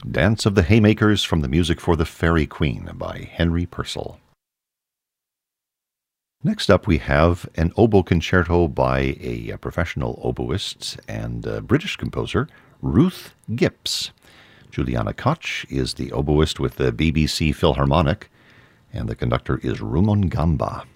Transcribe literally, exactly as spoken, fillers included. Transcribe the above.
Dance of the Haymakers from the music for The Fairy Queen by Henry Purcell. Next up, we have an oboe concerto by a, a professional oboist and uh, British composer, Ruth Gipps. Juliana Koch is the oboist with the B B C Philharmonic, and the conductor is Rumon Gamba.